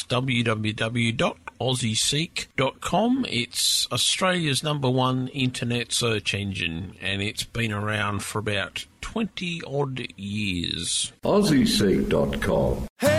www.aussieseek.com. It's Australia's #1 internet search engine, and it's been around for about 20-odd years. AussieSeek.com.